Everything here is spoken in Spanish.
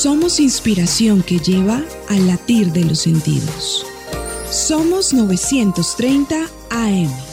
Somos inspiración que lleva al latir de los sentidos. Somos 930 AM.